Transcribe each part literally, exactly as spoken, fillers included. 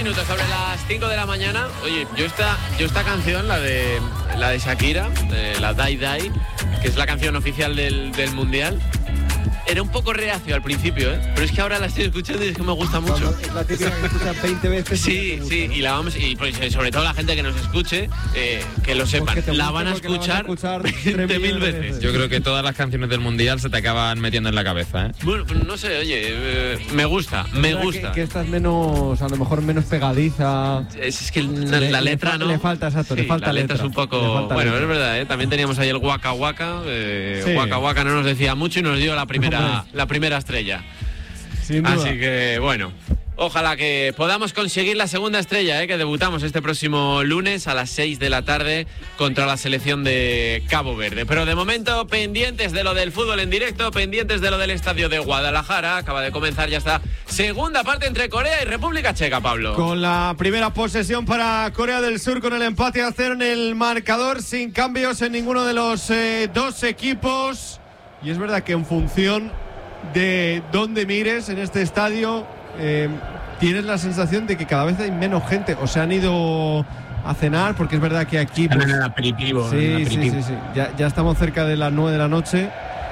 minutos sobre las cinco de la mañana. Oye, yo esta, yo esta canción, la de la de Shakira, de la Die Die, que es la canción oficial del, del Mundial, era un poco reacio al principio, ¿eh? Pero es que ahora la estoy escuchando y es que me gusta mucho. Es la típica que escuchas veinte veces. Sí, sí, y la vamos, y pues, sobre todo la gente que nos escuche, eh, que lo sepan, la van a escuchar veinte mil veces. Yo creo que todas las canciones del Mundial se te acaban metiendo en la cabeza, ¿eh? Bueno, pues no sé, oye, eh, me gusta, me gusta. Que, que esta es menos, a lo mejor menos pegadiza. Es, es que la, la letra, le, ¿no? Le falta, exacto, sí, le falta la letra. letra. Es un poco... Bueno, letra. es verdad, ¿eh? También teníamos ahí el Waka Waka. Eh, sí. Waka Waka no nos decía mucho y nos dio la primera, la primera estrella. Sin duda. Así que, bueno, ojalá que podamos conseguir la segunda estrella, ¿eh? Que debutamos este próximo lunes a las seis de la tarde contra la selección de Cabo Verde. Pero de momento, pendientes de lo del fútbol en directo, pendientes de lo del estadio de Guadalajara. Acaba de comenzar ya esta segunda parte entre Corea y República Checa, Pablo. Con la primera posesión para Corea del Sur, con el empate a cero en el marcador, sin cambios en ninguno de los eh, dos equipos. Y es verdad que en función de dónde mires en este estadio, eh, tienes la sensación de que cada vez hay menos gente, o se han ido a cenar, porque es verdad que aquí pues, en el aperitivo, sí, en el aperitivo. sí, sí, sí. Ya, ya estamos cerca de las nueve de la noche.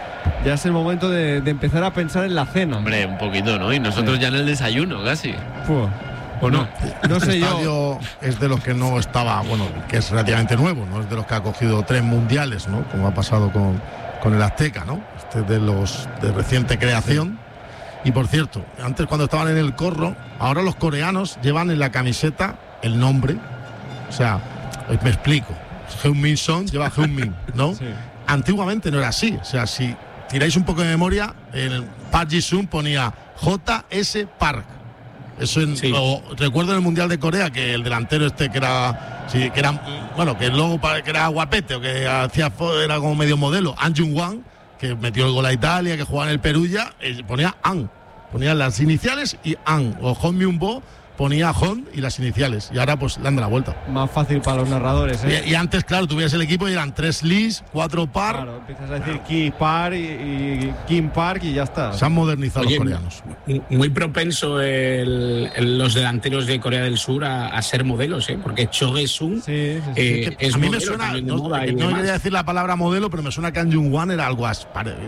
Ya es el momento de, de empezar a pensar en la cena. Hombre, un poquito, ¿no? Y nosotros sí. ya en el desayuno, casi. Puh. ¿O no? No sé yo. El estadio es de los que no estaba, bueno, que es relativamente nuevo, ¿no? Es de los que ha cogido tres mundiales, ¿no? Como ha pasado con, con el Azteca, ¿no? Este es de los de reciente creación. Y por cierto, antes cuando estaban en el corro, ahora los coreanos llevan en la camiseta el nombre. O sea, me explico. Heung-min Son lleva Heung-min, ¿no? Sí. Antiguamente no era así. O sea, si tiráis un poco de memoria, el Park Ji-sung ponía J S Park. Eso en, sí. lo, recuerdo en el Mundial de Corea que el delantero este que era, sí, que era, bueno, que luego que era guapete o que hacía era como medio modelo, An Jung-wan, que metió el gol a Italia, que jugaba en el Perugia, eh, ponía An, ponía las iniciales y An, o Hon Myung-bo ponía Hon y las iniciales, y ahora pues le han dado la vuelta. Más fácil para los narradores, ¿eh? Y, y antes, claro, tuvieras el equipo y eran tres Lis, cuatro Par. Claro, empiezas a decir Ki Par y, y Kim Park y ya está. Se han modernizado. Oye, los coreanos. Muy propenso el, el, los delanteros de Corea del Sur a, a ser modelos, ¿eh? Porque Cho Ge-sung sí, sí, sí. Eh, es que es a mí modelo, me suena, de no, moda no quería decir la palabra modelo, pero me suena que An Jung-wan era algo así,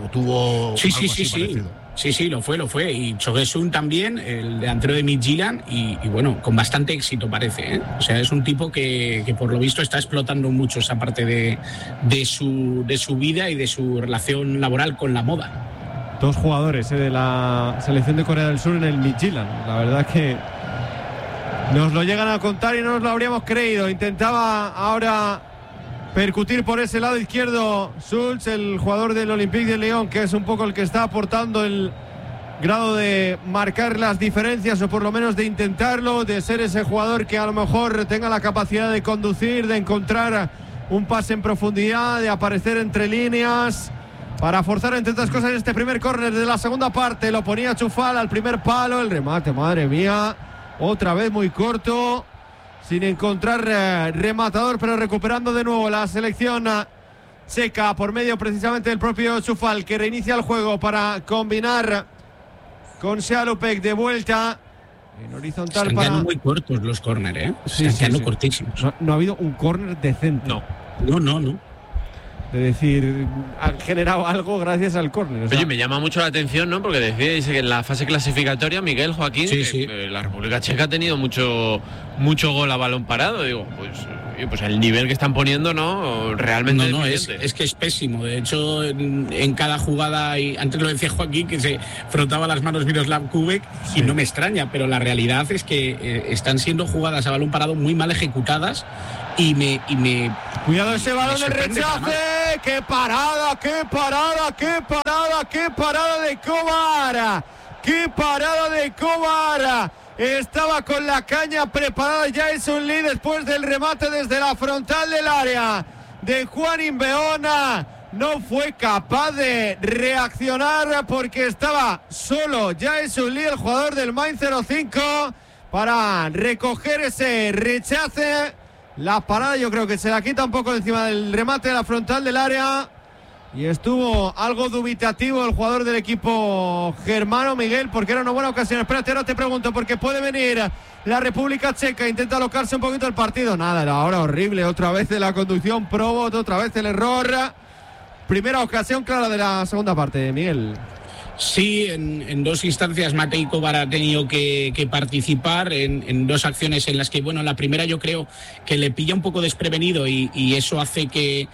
tuvo sí, algo sí, así sí, parecido. sí. Sí, sí, lo fue, lo fue. Y Cho Ge-sung también, el delantero de Midtjylland, y, y bueno, con bastante éxito parece, ¿eh? O sea, es un tipo que, que por lo visto está explotando mucho esa parte de, de, su, de su vida y de su relación laboral con la moda. Dos jugadores ¿eh? de la selección de Corea del Sur en el Midtjylland. La verdad que nos lo llegan a contar y no nos lo habríamos creído. Intentaba ahora percutir por ese lado izquierdo Schulz, el jugador del Olympique de Lyon, que es un poco el que está aportando el grado de marcar las diferencias, o por lo menos de intentarlo, de ser ese jugador que a lo mejor tenga la capacidad de conducir, de encontrar un pase en profundidad, de aparecer entre líneas, para forzar entre otras cosas este primer córner de la segunda parte. Lo ponía Chufal al primer palo, el remate, madre mía, otra vez muy corto, sin encontrar eh, rematador, pero recuperando de nuevo la selección eh, checa por medio precisamente del propio Chufal, que reinicia el juego para combinar con Xalupek de vuelta en horizontal. Están para... quedando muy cortos los córner, ¿eh? Sí, Están sí, quedando sí. cortísimos. No, no ha habido un córner decente. No. No, no, no. De decir, han generado algo gracias al córner. O sea, oye, me llama mucho la atención, ¿no? Porque decíais que en la fase clasificatoria, Miguel, Joaquín, sí, que, sí. Eh, la República Checa ha tenido mucho, mucho gol a balón parado. Digo, pues, eh, pues el nivel que están poniendo, ¿no? Realmente no, no, es, evidente. es que es pésimo. De hecho, en, en cada jugada, y antes lo decía Joaquín, que se frotaba las manos Miroslav Kubek, sí. Y no me extraña, pero la realidad es que eh, están siendo jugadas a balón parado muy mal ejecutadas. Y me, y me cuidado ese balón del rechace, qué parada, qué parada, qué parada, qué parada de Kovar, qué parada de Kovar. Estaba con la caña preparada Jason Lee después del remate desde la frontal del área de Juan Imbeona. No fue capaz de reaccionar porque estaba solo Jason Lee, el jugador del Mainz cero cinco, para recoger ese rechace. La parada yo creo que se la quita un poco encima del remate de la frontal del área. Y estuvo algo dubitativo el jugador del equipo germano, Miguel, porque era una buena ocasión. Espérate, ahora te pregunto, porque puede venir la República Checa, intenta alocarse un poquito el partido. Nada, era ahora horrible, otra vez de la conducción Probot, otra vez el error. Primera ocasión clara de la segunda parte, Miguel. Sí, en, en dos instancias Matej Kovar ha tenido que, que participar en, en dos acciones en las que, bueno, la primera yo creo que le pilla un poco desprevenido y, y eso hace que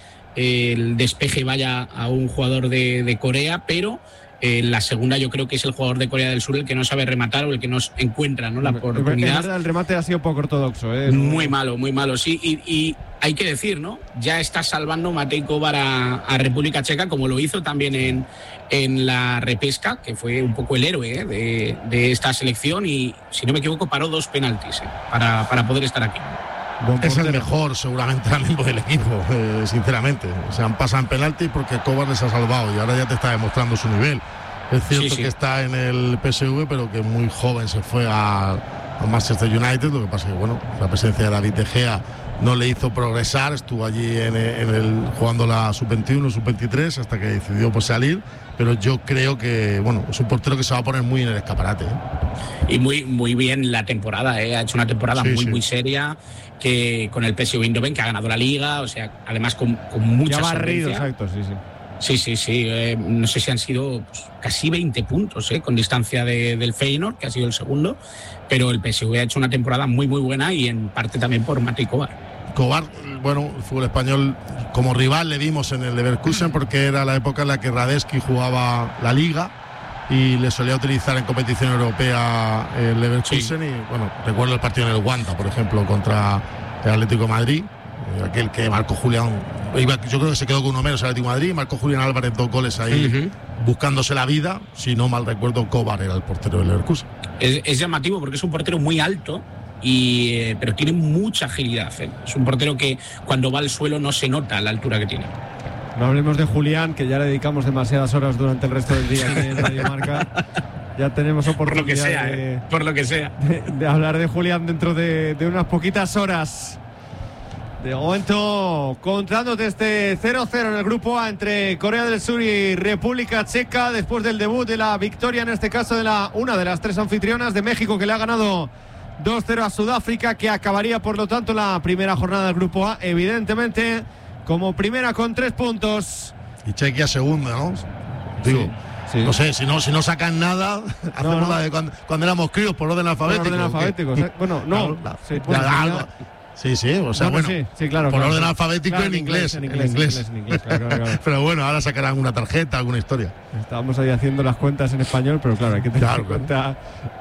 el despeje vaya a un jugador de, de Corea, pero eh, la segunda yo creo que es el jugador de Corea del Sur el que no sabe rematar o el que no encuentra, ¿no?, la oportunidad. El remate ha sido poco ortodoxo, ¿eh? Muy malo, muy malo, sí, y, y hay que decir, ¿no?, ya está salvando Matej Kovar a, a República Checa, como lo hizo también en, en la repesca, que fue un poco el héroe ¿eh? de, de esta selección y, si no me equivoco, paró dos penaltis ¿eh? para, para poder estar aquí. Es el mejor seguramente ahora mismo del equipo, eh, sinceramente. O sea, han pasado en penalti porque Kovar les ha salvado y ahora ya te está demostrando su nivel. Es cierto sí, sí. que está en el P S V, pero que muy joven se fue a, a Manchester United. Lo que pasa es que, bueno, la presencia de David De Gea no le hizo progresar. Estuvo allí en, en el, jugando la sub veintiuno, sub veintitrés, hasta que decidió pues, salir. Pero yo creo que, bueno, es un portero que se va a poner muy en el escaparate. ¿eh? Y muy, muy bien la temporada, ¿eh? Ha hecho una temporada sí, muy, sí. muy seria, que con el P S V Eindhoven, que ha ganado la Liga, o sea, además con, con mucha barrido, exacto, sí, sí. Sí, sí, sí. Eh, no sé si han sido pues, casi veinte puntos, ¿eh? Con distancia de, del Feyenoord, que ha sido el segundo, pero el P S V ha hecho una temporada muy, muy buena y en parte también por Matej Kovar. Kovar, bueno, el fútbol español como rival le vimos en el Leverkusen porque era la época en la que Radetzky jugaba la Liga y le solía utilizar en competición europea el Leverkusen sí. y bueno, recuerdo el partido en el Wanda, por ejemplo, contra el Atlético de Madrid, aquel que marcó Julián, yo creo que se quedó con uno menos el Atlético de Madrid, marcó Julián Álvarez dos goles ahí, uh-huh. buscándose la vida, si no mal recuerdo Kovar era el portero del Leverkusen. Es, es llamativo porque es un portero muy alto, y, eh, pero tiene mucha agilidad, ¿eh? Es un portero que cuando va al suelo no se nota la altura que tiene. No hablemos de Julián, que ya le dedicamos demasiadas horas durante el resto del día aquí en Radio Marca. Ya tenemos oportunidad por lo que sea, de, eh, por lo que sea. De, de hablar de Julián dentro de, de unas poquitas horas. De momento, contándote este cero cero en el grupo A entre Corea del Sur y República Checa, después del debut de la victoria, en este caso de la una de las tres anfitrionas de México, que le ha ganado dos cero a Sudáfrica, que acabaría por lo tanto la primera jornada del grupo A, evidentemente como primera con tres puntos. Y Chequia segunda, ¿no? Digo, sí, sí. no sé, si no, si no sacan nada, no, hacemos no. la de cuando, cuando éramos críos por orden alfabético. Por orden alfabético, ¿sí? Bueno, no. La, sí, la, la, algo, sí, sí, o sea, bueno, bueno sí, sí, claro, por claro, orden claro. alfabético claro, en, inglés, en inglés, en inglés. En inglés, en inglés claro, claro, claro. Pero bueno, ahora sacarán una tarjeta, alguna historia. Estábamos ahí haciendo las cuentas en español, pero claro, hay que tener claro, en cuenta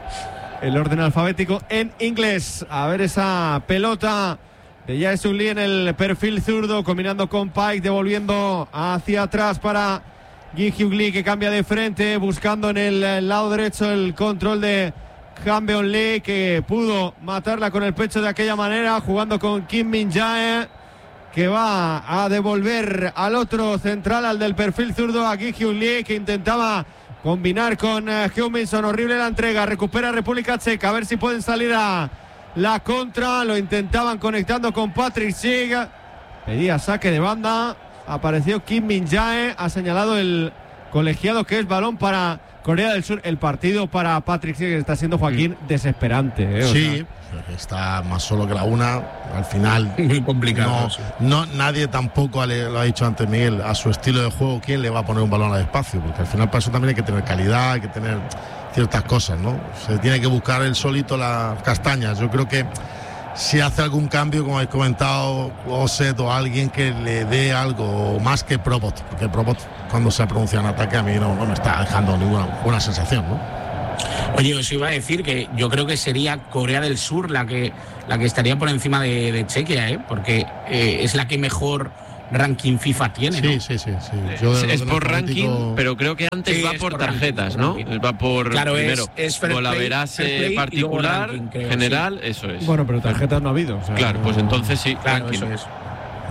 el orden alfabético en inglés. A ver esa pelota de Jae-Sung Lee en el perfil zurdo, combinando con Pike, devolviendo hacia atrás para Gi-Hyuk Lee, que cambia de frente, buscando en el lado derecho el control de Han-Beon Lee, que pudo matarla con el pecho de aquella manera, jugando con Kim Min-jae, que va a devolver al otro central, al del perfil zurdo, a Gi-Hyuk Lee, que intentaba combinar con uh, Heung-min-son. Horrible la entrega, recupera República Checa, a ver si pueden salir a la contra. Lo intentaban conectando con Patrick Schick, pedía saque de banda, apareció Kim Min-jae, ha señalado el colegiado que es balón para Corea del Sur. El partido para Patrick Schick está siendo, Joaquín, sí. desesperante, ¿eh? Sí, sea, está más solo que la una, al final muy complicado. No, sí. no, nadie tampoco le, lo ha dicho antes Miguel, a su estilo de juego, ¿quién le va a poner un balón al espacio? Porque al final para eso también hay que tener calidad, hay que tener ciertas cosas, ¿no? Se tiene que buscar él solito las castañas. Yo creo que si hace algún cambio, como habéis comentado, Oset o alguien que le dé algo más que Probot, porque Probot cuando se pronuncia en ataque a mí no, no me está dejando ninguna buena sensación, ¿no? Oye, os iba a decir que yo creo que sería Corea del Sur la que la que estaría por encima de, de Chequia, ¿eh? Porque eh, es la que mejor ranking FIFA tiene, ¿no? Sí, sí, sí. sí. Yo es, es por ranking, político... pero creo que antes sí, va por, por tarjetas, ranking, ¿no? Va por, claro, primero, es, es golaverase particular, ranking, creo, general, sí. Eso es. Bueno, pero tarjetas no ha habido. O sea, claro, no... pues entonces sí, claro, ranking. Eso es.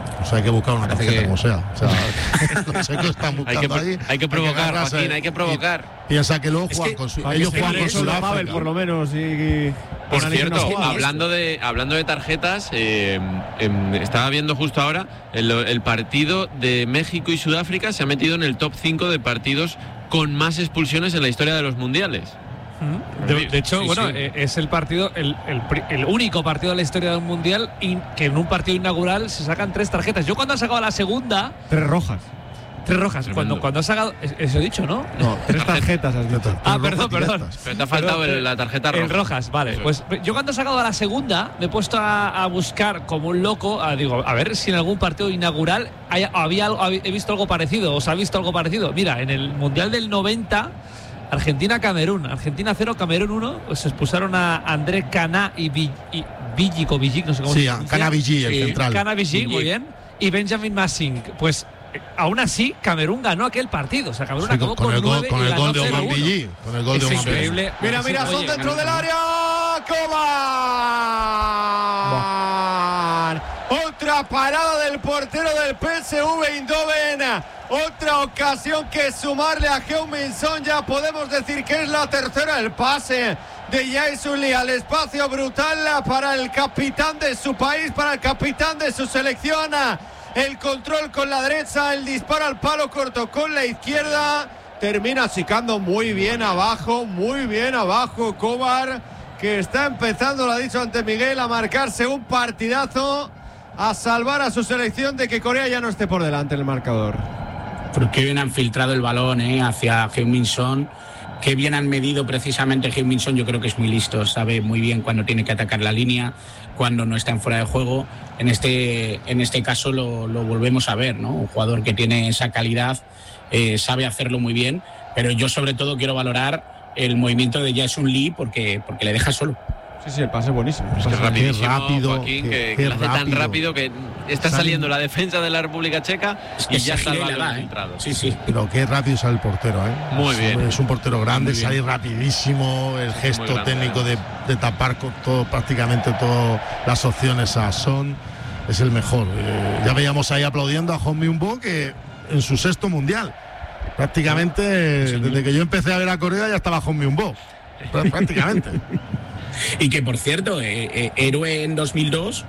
O sea, hay que buscar una tarjeta que... como sea. O sea los checos están buscando hay que, ahí. hay que provocar, hay que Joaquín, hay que provocar. Piensa que luego Es juegan que con su, Para ellos que juegan se con gane solo Sudáfrica. Pavel, por lo menos. Y, y Por analizan cierto, unas jugadas. hablando de, hablando de tarjetas, eh, em, estaba viendo justo ahora el, el partido de México y Sudáfrica se ha metido en el top cinco de partidos con más expulsiones en la historia de los mundiales. De, de hecho, Sí, bueno, sí. eh, es el partido, el, el, pri- el único partido de la historia de un mundial in- que en un partido inaugural se sacan tres tarjetas. Yo cuando he sacado la segunda, Tres rojas. tres rojas. Tremendo. Cuando, cuando he sacado, es- eso he dicho, ¿no? No, tres tarjetas has dicho. Ah, Pero perdón, rojas perdón. directas. Pero te ha faltado Pero, el- la tarjeta roja. El rojas, vale. Eso Pues yo cuando he sacado a la segunda me he puesto a, a buscar como un loco, a, digo, a ver si en algún partido inaugural hay- había algo, hab- he visto algo parecido, o se ha visto algo parecido. Mira, en el Mundial del noventa, Argentina-Camerún, Argentina cero, Camerún uno, pues se expulsaron a André Caná y, Vi- y Villic o Villic, no sé cómo Sí, se a pronuncia. Canavilli, el Sí, central. Cana Villic, muy Villic. bien. Y Benjamin Massing. Pues eh, aún así, Camerún ganó aquel partido. O sea, Camerún Sí, acabó con, con, el gol, nueve con y el ganó gol de cero Oman uno. Villi. Con el gol de Es Oman Villi. increíble. Mira, mira, Oye, son dentro ganó- del área. Coman. Otra parada del portero del P S V Eindhoven. Otra ocasión que sumarle a Heung-min Son. Ya podemos decir que es la tercera. El pase de Jae-Sun Lee al espacio brutal para el capitán de su país, para el capitán de su selección. El control con la derecha, el disparo al palo corto con la izquierda. Termina sicando muy bien abajo, muy bien abajo Kovar, que está empezando, lo ha dicho ante Miguel, a marcarse un partidazo, a salvar a su selección de que Corea ya no esté por delante en el marcador. Porque bien han filtrado el balón eh, hacia Heung-min Son. Qué bien han medido precisamente Heung-min Son. Yo creo que es muy listo, sabe muy bien cuándo tiene que atacar la línea, cuando no está en fuera de juego. En este, en este caso lo, lo volvemos a ver, ¿no? Un jugador que tiene esa calidad, eh, sabe hacerlo muy bien. Pero yo sobre todo quiero valorar el movimiento de Jae-Sun Lee porque, porque le deja solo. Sí, sí, el pase es buenísimo. Es que Qué rapidísimo, rápido, Joaquín, qué- que, qué que lo hace tan rápido. rápido que está Sale- saliendo la defensa de la República Checa Es que y ya se está el gira y la balón da, ¿eh? filtrado. Sí, sí. Pero qué rápido sale el portero, ¿eh? Muy Es- bien. Es un portero grande, Muy bien. sale rapidísimo, el gesto grande, técnico de, de tapar con todo, prácticamente todas las opciones a Son, es el mejor. Eh, ya veíamos ahí aplaudiendo a Hong Min-bo, que en su sexto mundial. Prácticamente, desde que yo empecé a ver a Corea ya estaba Hong Min-bo. Prá- Prácticamente. Y que, por cierto, eh, eh, héroe en dos mil dos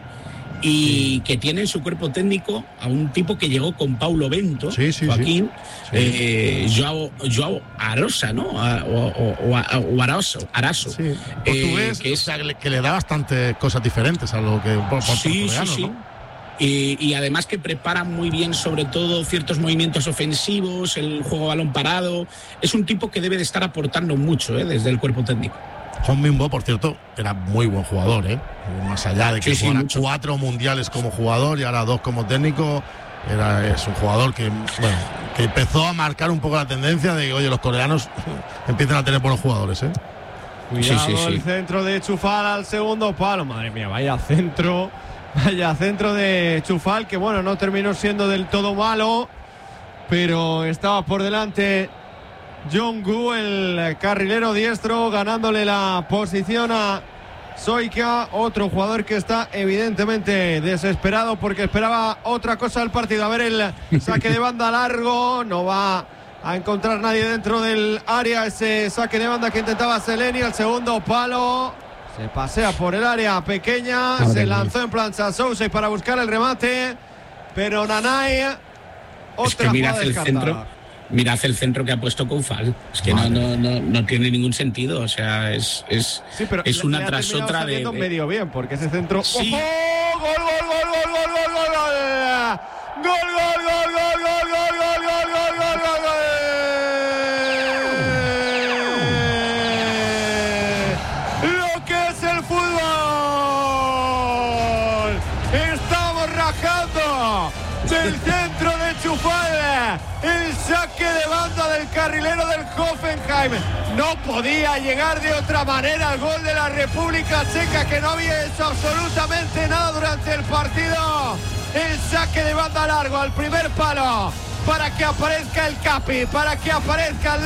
y que tiene en su cuerpo técnico a un tipo que llegó con Paulo Bento, Sí, sí, Joaquín, sí. eh, Joao, Joao Arosa, ¿no? A- O, o- o- o- o Araso, Araso. Sí. Eh, Portugués, que o es- sea, que le- que le da bastantes cosas diferentes a lo que por, por Sí, coreano, sí, sí. ¿no? Y, y además que prepara muy bien sobre todo ciertos movimientos ofensivos, el juego a balón parado. Es un tipo que debe de estar aportando mucho, ¿eh? Desde el cuerpo técnico. Hong Min-bo, por cierto, era muy buen jugador, ¿eh? Más allá de que Sí, sí, jugara mucho. cuatro mundiales como jugador y ahora dos como técnico, era, es un jugador que, bueno, que empezó a marcar un poco la tendencia de que, oye, los coreanos empiezan a tener buenos jugadores, ¿eh? Cuidado, Sí, sí, sí. el centro de Chufal al segundo palo. Madre mía, vaya centro. Vaya centro de Chufal, que bueno, no terminó siendo del todo malo, pero estaba por delante Jong-gu, el carrilero diestro, ganándole la posición a Soika, otro jugador que está evidentemente desesperado porque esperaba otra cosa del partido. A ver el saque de banda largo, no va a encontrar nadie dentro del área, ese saque de banda que intentaba Seleni, el segundo palo. Se pasea por el área pequeña, Madre se mía. lanzó en plancha Sousa para buscar el remate, pero Nanay, otra Es que mirad jugada el descartada. centro, mirad el centro que ha puesto Koufal. Es que no, Madre. no, no, no tiene ningún sentido. O sea, es, es, Sí, pero es le- una le ha tras terminado otra de, saliendo de- medio bien, porque ese centro. Sí. ¡Ojo! ¡Gol, gol, gol, gol, gol, gol, gol, gol! ¡Gol, gol, gol, gol, gol, gol, gol, gol, gol, gol, gol, gol! Lo que es el fútbol. Estamos rajando del centro de Chufal. El saque de banda del carrilero del Hoffenheim. No podía llegar de otra manera al gol de la República Checa, que no había hecho absolutamente nada durante el partido. El saque de banda largo al primer palo para que aparezca el Capi, para que aparezca el